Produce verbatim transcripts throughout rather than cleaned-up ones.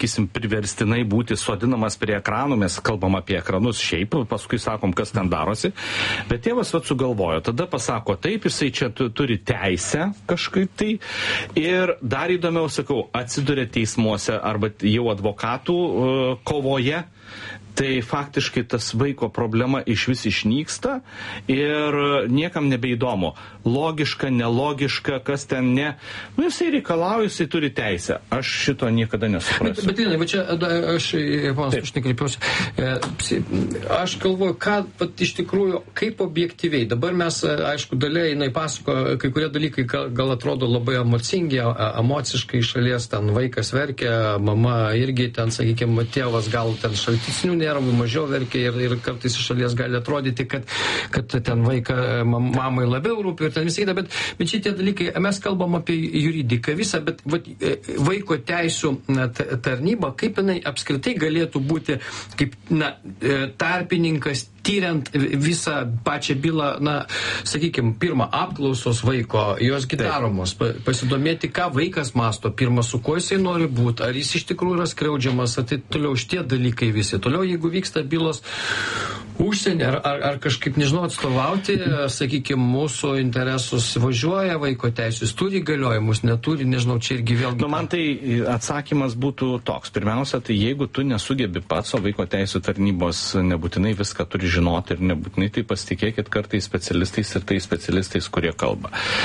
sakysim, priverstinai būti sodinamas prie ekranų, mes kalbam apie ekranus šiaip, paskui sakom, kas ten darosi, bet tėvas vat sugalvojo, tada pasako, taip, jisai čia turi teisę kažkaip tai, ir dar įdomiau, sakau, atsiduria teismuose arba jau advokatų uh, kovoje, tai faktiškai tas vaiko problema iš vis išnyksta ir niekam nebeįdomu. Logiška, nelogiška, kas ten ne. Nu, jisai reikalauja, jisai turi teisę. Aš šito niekada nesuprasiu. Bet, bet Linai, va čia, aš, panas, aš nekreipiuosi. Aš galvoju, ką, pat iš tikrųjų, kaip objektyviai. Dabar mes, aišku, dalia, jinai pasako, kai kurie dalykai gal, gal atrodo labai emocingi, emociškai iš šalies, ten vaikas verkia, mama irgi ten, sakykime, tėvas gal ten šaltisnių nervų mažiau verkia ir, ir kartais iš šalies gali atrodyti, kad, kad ten vaiką mamai labiau rūpi ir ten visai kita, bet, bet šitie dalykai, mes kalbam apie juridiką visą, bet vat, vaiko teisų tarnyba, kaip jinai apskritai galėtų būti kaip na, tarpininkas tyriant visą pačią bylą, na, sakykime, pirmą apklausos vaiko, josgi daromos, pasidomėti, ką vaikas masto, pirmą, su kuo jisai nori būti, ar jis iš tikrųjų yra skriaudžiamas, ar tai toliau šitie dalykai visi. Toliau, jeigu vyksta bylos užsienį, ar, ar, ar kažkaip, nežinau, atstovauti, sakykime, mūsų interesus važiuoja, vaiko teisės turi galiojimus, neturi, nežinau, čia irgi vėlgi. Nu, man tai atsakymas būtų toks. Pirmiausia, tai jeigu tu nesugebi pats, o vaiko teisų tarnybos nebūtinai viską turi žinoti ir nebūtinai tai pasitikėkit kartais specialistais ir tai specialistais, kurie kalba.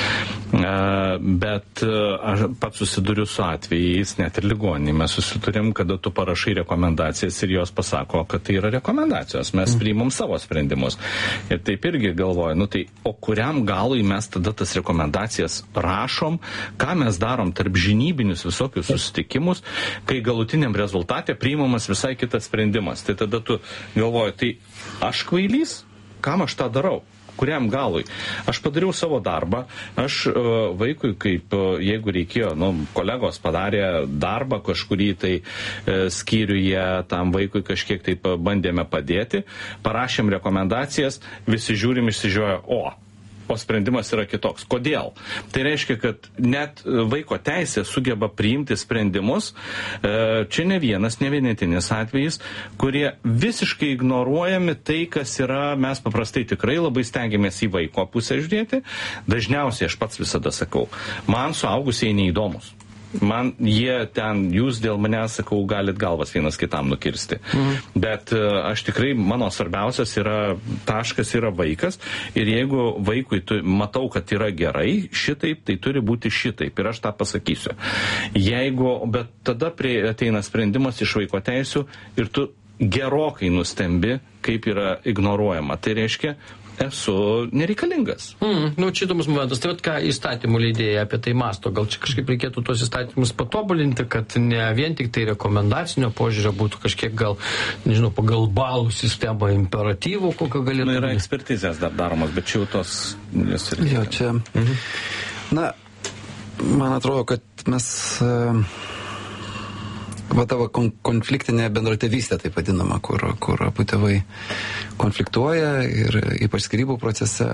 Bet aš pats susiduriu su atvejais, net ir ligoninėje mes susiturim, kada tu parašai rekomendacijas ir jos pasako, kad tai yra rekomendacijos. Mes priimam savo sprendimus. Ir taip irgi galvoju, nu tai, o kuriam galui mes tada tas rekomendacijas rašom, ką mes darom tarp žinybinius visokius susitikimus, kai galutiniam rezultate priimamas visai kitas sprendimas. Tai tada tu galvoji, tai aš kvailys? Kam aš tą darau? Kuriam galui? Aš padariau savo darbą, aš uh, vaikui, kaip uh, jeigu reikėjo, nu, kolegos padarė darbą kažkurį, tai uh, skyriuje tam vaikui kažkiek taip bandėme padėti, parašėm rekomendacijas, visi žiūrim, išsižioja, o, o sprendimas yra kitoks. Kodėl? Tai reiškia, kad net vaiko teisė sugeba priimti sprendimus, čia ne vienas, ne vienetinis atvejis, kurie visiškai ignoruojami tai, kas yra, mes paprastai tikrai labai stengiamės į vaiko pusę žiūrėti. Dažniausiai aš pats visada sakau, man suaugusiai neįdomus. Man jie ten, jūs dėl manęs, sakau, galit galvas vienas kitam nukirsti. Mhm. Bet uh, aš tikrai, mano svarbiausias yra taškas yra vaikas ir jeigu vaikui tu, matau, kad yra gerai šitaip, tai turi būti šitaip ir aš tą pasakysiu. Jeigu, bet tada prie, ateina sprendimas iš vaiko teisių ir tu gerokai nustembi, kaip yra ignoruojama. Tai reiškia, esu nereikalingas. Mm, nu, čia įdomus momentas. Tai vat ką įstatymų leidėjai apie tai masto. Gal čia kažkaip reikėtų tos įstatymus patobulinti, kad ne vien tik tai rekomendacinio požiūrio būtų kažkiek gal, nežinau, pagal balų sistemą imperatyvų, kokio galėtų. Nu, yra ekspertizės dar daromas, bet čia jau tos... Jo, čia... Mhm. Na, man atrodo, kad mes... Uh... Va tavo konfliktinė bendratėvystė, taip vadinama, kur, kur abu tėvai konfliktuoja ir ypač skyrybų procese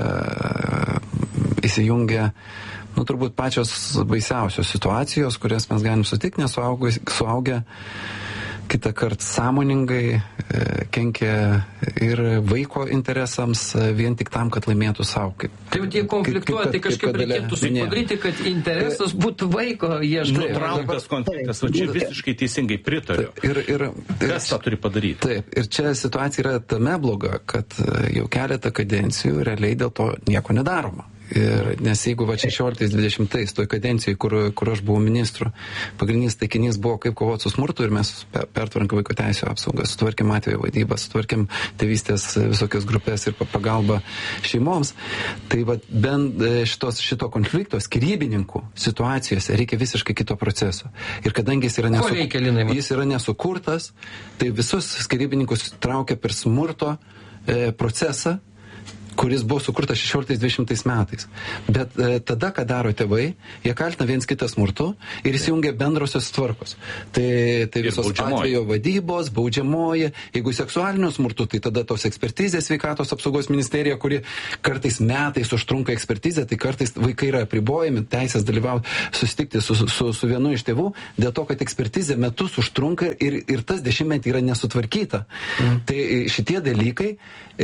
įsijungia, nu, turbūt pačios baisiausios situacijos, kurias mes galim sutikti, nes suaugę kitą kartą sąmoningai e, kenkia ir vaiko interesams e, vien tik tam, kad laimėtų savo. Kaip, tai jau tie konfliktuoja, tai kažkaip reikėtų padaryti, kad interesas būtų vaiko ieškoti. Nutrauktas konfliktas, o čia visiškai teisingai pritariu. Ir, ir, Kas tą turi padaryti? Taip, ir čia situacija yra tame bloga, kad jau keletą kadencijų realiai dėl to nieko nedaroma. Ir, nes jeigu va šešioliktais dvidešimtais toj kadencijai, kur, kur aš buvau ministru, pagrindinis taikinys buvo kaip kovoti su smurtu ir mes pertvarkėm vaiko teisų apsaugą, sutvarkėm atvejo vadybą, sutvarkėm tėvystės visokias grupės ir pagalbą šeimoms, tai va bent šitos, šito konflikto skyrybininkų situacijose reikia visiškai kito proceso. Ir kadangi jis yra, nesu, reikia, Linai, jis yra nesukurtas, tai visus skirybininkus traukia per smurto e, procesą, kuris buvo sukurtas šešioliktais dvidešimtais metais. Bet e, tada, ką daro tėvai, jie kaltina viens kitą smurtu ir įsijungia bendrosios tvarkos. Tai, tai visos atvejo vadybos, baudžiamoji, jeigu seksualinių smurtų, tai tada tos ekspertizės sveikatos apsaugos ministerija, kuri kartais metais užtrunka ekspertizę, tai kartais vaikai yra apribojami, teisės dalyvauti, susitikti su, su, su vienu iš tėvų, dėl to, kad ekspertizė metus užtrunka ir, ir tas dešimtmetį yra nesutvarkyta. Mm. Tai šitie dalykai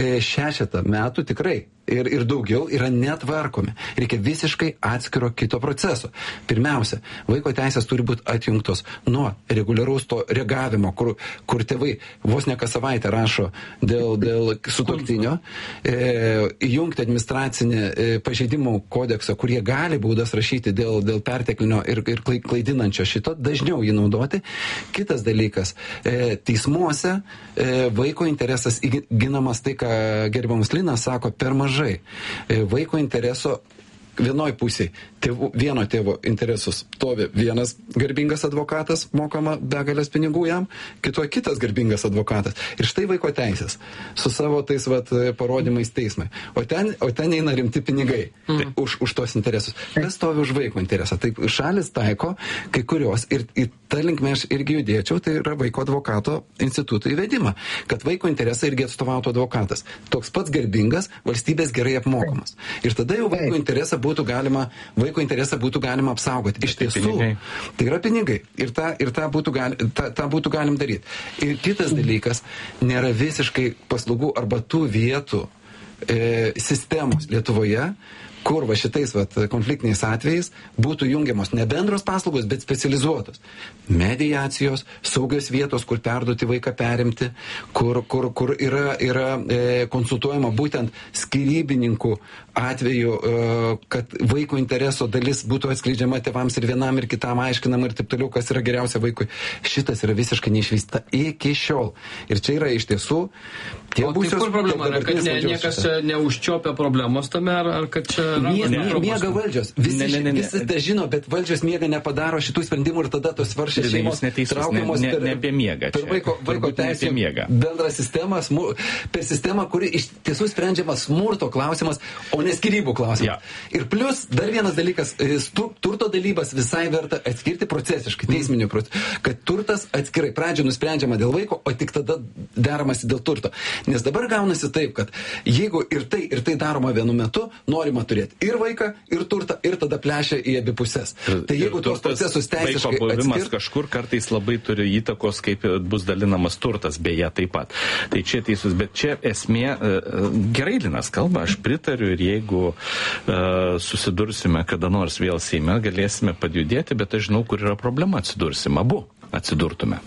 šešetą metų tikrai ir, ir daugiau yra netvarkomi. Reikia visiškai atskiro kito proceso. Pirmiausia, vaiko teisės turi būti atjungtos nuo reguliaraus to reagavimo, kur, kur tėvai vos ne kas savaitę rašo dėl, dėl sutuoktinio, e, įjungti administracinį e, pažeidimų kodeksą, kurie gali baudas rašyti dėl, dėl perteklinio ir, ir klaidinančio šito, dažniau jį naudoti. Kitas dalykas, e, teismuose e, vaiko interesas ginamas, tai ką gerbiamas Linas sako, per mažai. Vaiko intereso vienoj pusėj, tėvų, vieno tėvo interesus stovi vienas garbingas advokatas, mokama begalės pinigų jam, kitoj kitas garbingas advokatas. Ir štai vaiko teisės su savo tais vat, parodymais teismai. O ten, o ten eina rimti pinigai mm. už, už tos interesus. Kas stovi už vaiko interesą? Taip šalis taiko kai kurios ir į tą linkmę aš irgi judėčiau, tai yra vaiko advokato instituto įvedimą, kad vaiko interesą irgi atstovautų advokatas. Toks pats garbingas, valstybės gerai apmokamas. Ir tada jau vaiko interesą būtų galima, vaiko interesą būtų galima apsaugoti. Iš tiesų, pinigai. Tai yra pinigai. Ir tą, ir tą, būtų, gali, tą, tą būtų galim daryti. Ir kitas dalykas, nėra visiškai paslaugų arba tų vietų e, sistemos Lietuvoje, kur va šitais vat, konfliktiniais atvejais būtų jungiamos ne bendros paslaugos, bet specializuotos. Mediacijos, saugios vietos, kur perduoti vaiką perimti, kur, kur, kur yra, yra e, konsultuojama būtent skyrybininkų atveju, e, kad vaiko intereso dalis būtų atskleidžiama tėvams ir vienam ir kitam aiškinama ir taip toliau, kas yra geriausia vaikui. Šitas yra visiškai neišvysta iki šiol. Ir čia yra iš tiesų tie būsios... O tai kur problema? Ar kad ne, niekas neužčiopia problemos tame, ar, ar kad čia... Mie, ne, miega valdžios. Visi, ne, ne, ne, ne. visi tai žino, bet valdžios miega nepadaro šitų sprendimų ir tada tos varšės šeimos traukiamos ne, ne, per, ne apie miegą, per vaiko, vaiko teisę bendrą sistemą, smur, per sistemą, kuri iš tiesų sprendžiama smurto klausimas, o ne skyrybų klausimas. Ja. Ir plus dar vienas dalykas, stu, turto dalybas visai verta atskirti procesiškai, teisminių procesų, kad turtas atskirai pradžia nusprendžiama dėl vaiko, o tik tada deramasi dėl turto. Nes dabar gaunasi taip, kad jeigu ir tai, ir tai daroma vienu metu, norima turėti ir vaiką, ir turtą, ir tada plešia į abi pusės. Tai jeigu tuos procesus teisiškai vaiko buvimas atskir... kažkur kartais labai turi įtakos, kaip bus dalinamas turtas, beje, taip pat. Tai čia teisus, bet čia esmė, gerai Linas kalba, aš pritariu ir jeigu uh, susidursime kada nors vėl Seime, galėsime padjudėti, bet aš žinau, kur yra problema, atsidursim, abu atsidurtume.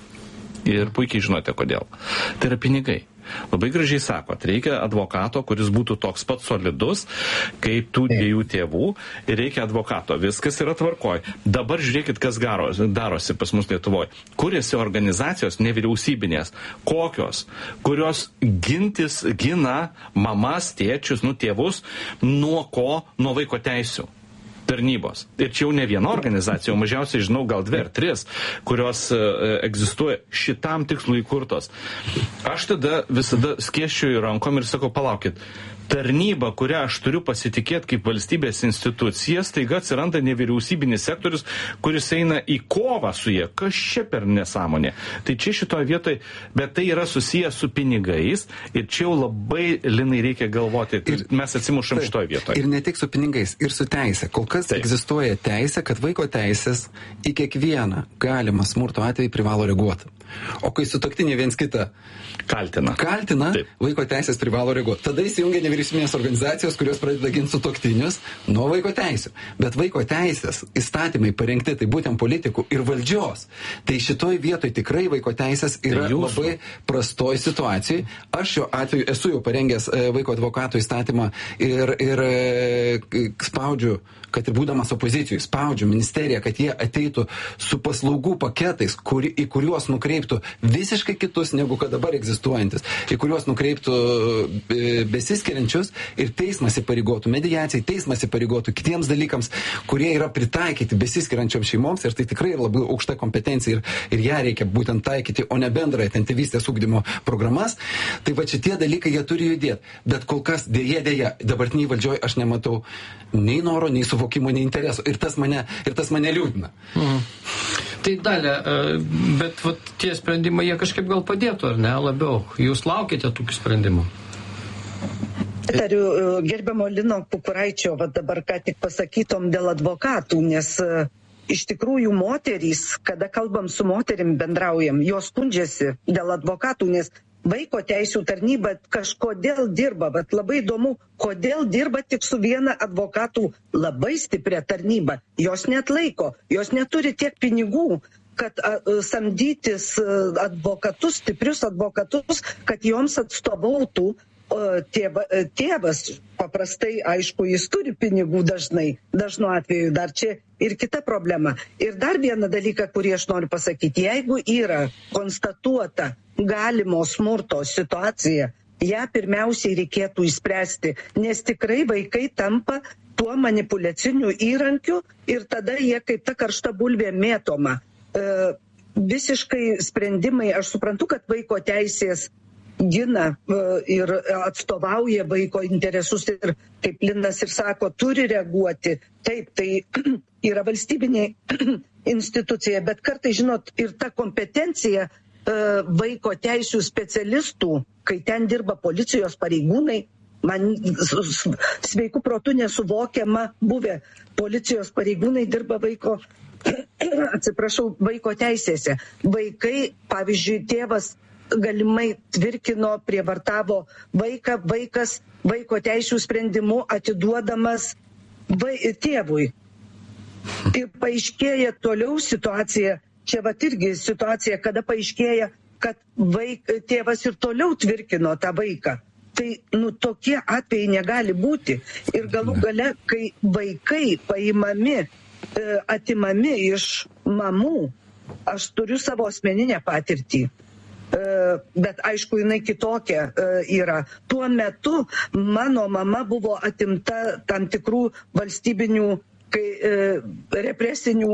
Ir puikiai žinote, kodėl. Tai yra pinigai. Labai gražiai sakot, reikia advokato, kuris būtų toks pat solidus, kaip tų dviejų tėvų, ir reikia advokato. Viskas yra tvarkoj. Dabar žiūrėkit, kas garo, darosi pas mus Lietuvoje. Kuriasi organizacijos nevyriausybinės, kokios, kurios gintis, gina mamas, tėčius, nu tėvus, nuo ko, nuo vaiko teisių. Tarnybos. Ir čia jau ne viena organizacija, o mažiausiai žinau gal dvi ar tris, kurios e, egzistuoja šitam tikslui įkurtos. Aš tada visada skėsčiu į rankom ir sakau, palaukit, tarnyba, kurią aš turiu pasitikėti kaip valstybės institucija, staiga atsiranda nevyriausybinis sektorius, kuris eina į kovą su jie. Kas čia per nesąmonė? Tai čia šitoje vietoje, bet tai yra susijęs su pinigais ir čia jau labai, Linai, reikia galvoti. Ir mes atsimušam tai, šitoje vietoje. Ir ne tik su pinigais, ir su teisė. Kol kas taip egzistuoja teisė, kad vaiko teisės į kiekvieną galimą smurto atvejį privalo reaguoti. O kai sutuoktiniai viens kitą kaltina, kaltina vaiko teisės privalo reaguoti. Tada įsijungia nevyriausybinės organizacijos, kurios pradeda ginti sutuoktinius nuo vaiko teisų. Bet vaiko teisės įstatymai parengti tai būtent politikų ir valdžios. Tai šitoj vietoj tikrai vaiko teisės yra tai labai prastoj situacijai. Aš šiuo atveju esu jau parengęs vaiko advokato įstatymą ir, ir spaudžiu, kad ir būdamas opozicijų, spaudžiu ministeriją, kad jie ateitų su paslaugų paketais, kuri, į kuriuos nukreiptų nukreiptų visiškai kitus, negu kad dabar egzistuojantis, į kuriuos nukreiptų besiskiriančius ir teismas įpareigotų mediacijai, teismas įpareigotų kitiems dalykams, kurie yra pritaikyti besiskiriančiom šeimoms ir tai tikrai labai aukšta kompetencija ir, ir ją reikia būtent taikyti, o ne bendrąją ten tėvystės ugdymo programas. Tai va šitie dalykai jie turi judėti. Bet kol kas dėja, dėja, dabartiniai valdžioj aš nematau nei noro, nei suvokimo, nei intereso. Ir tas mane, ir tas mane liūdina. Mhm. Tai Dalia, bet vat, tie sprendimai jie kažkaip gal padėtų, ar ne, labiau? Jūs laukite tokių sprendimų? Tariu gerbiamo Lino Kukuraičio, va dabar ką tik pasakytom dėl advokatų, nes iš tikrųjų moterys, kada kalbam su moterim bendraujam, jos skundžiasi dėl advokatų, nes vaiko teisų tarnyba kažkodėl dirba, bet labai įdomu, kodėl dirba tik su viena advokatų labai stipria tarnyba. Jos net laiko, jos neturi tiek pinigų, kad a, samdytis advokatus, stiprius advokatus, kad joms atstovautų tėva, tėvas. Paprastai, aišku, jis turi pinigų dažnai, dažnu atveju dar čia ir kita problema. Ir dar vieną dalyką, kurį aš noriu pasakyti, jeigu yra konstatuota galimo smurto situacija, ją pirmiausiai reikėtų išspręsti, nes tikrai vaikai tampa tuo manipuliaciniu įrankiu ir tada jie kaip ta karšta bulvė mėtoma. E, visiškai sprendimai, aš suprantu, kad vaiko teisės gina ir atstovauja vaiko interesus ir, kaip Linas ir sako, turi reaguoti. Taip, tai yra valstybinė institucija, bet kartai, žinot, ir ta kompetencija vaiko teisių specialistų, kai ten dirba policijos pareigūnai, man sveikų protų nesuvokiama buvę policijos pareigūnai dirba vaiko, atsiprašau, vaiko teisėse. Vaikai, pavyzdžiui, tėvas galimai tvirkino, prievartavo vaiką, vaikas vaiko teisių sprendimu atiduodamas vai, tėvui. Ir paaiškėja toliau situacija, čia vat irgi situacija, kada paaiškėja, kad vaik, tėvas ir toliau tvirkino tą vaiką. Tai, nu, tokie atvejai negali būti. Ir galų gale, kai vaikai paimami, e, atimami iš mamų, aš turiu savo asmeninę patirtį. Bet aišku, jinai kitokia yra. Tuo metu mano mama buvo atimta tam tikrų valstybinių kai, represinių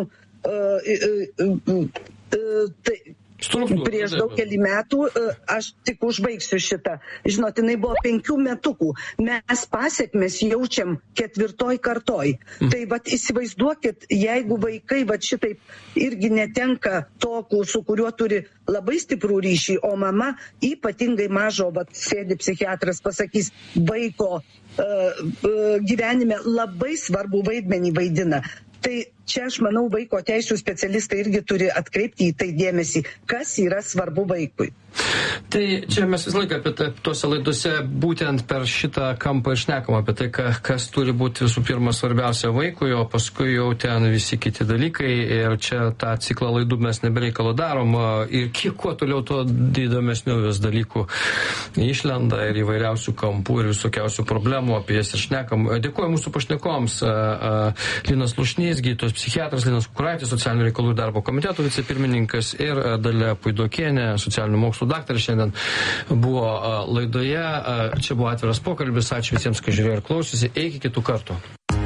tai, prieš daugelį metų. Aš tik užbaigsiu šitą. Žinot, jinai buvo penkių metukų. Mes pasiekmes jaučiam ketvirtoj kartoj. Mm. Tai vat įsivaizduokit, jeigu vaikai vat šitaip irgi netenka tokų, su kuriuo turi labai stiprų ryšį, o mama ypatingai mažo, vat sėdi psichiatras, pasakys, vaiko uh, uh, gyvenime labai svarbų vaidmenį vaidina. Tai čia, aš manau, vaiko teisų specialistai irgi turi atkreipti į tai dėmesį, kas yra svarbu vaikui. Tai čia mes visą laiką apie tai, tuose laidose būtent per šitą kampą išnekam apie tai, kas turi būti visų pirma svarbiausia vaikui, o paskui jau ten visi kiti dalykai. Ir čia tą ciklą laidų mes nebereikalo darom. Ir kiek kuo toliau, to įdomesnių vis dalykų išlenda ir įvairiausių kampų ir visokiausių problemų, apie jas ir šnekam. Dėkuoju mūsų pašnekoms. Linas Slušnys, gydytojas psichiatras, Linas Kukuraitis, socialinių reikalų ir darbo komiteto vicepirmininkas ir Dalia Puidokienė, socialinių mokslų daktarė, šiandien buvo laidoje. Čia buvo atviras pokalbis. Ačiū visiems, kas žiūrėjo ir klausėsi. Iki kitų kartų.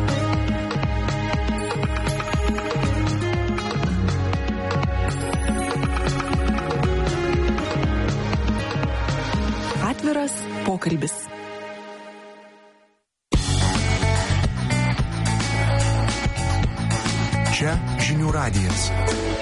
Atviras pokalbis. Čia Žinių radijas.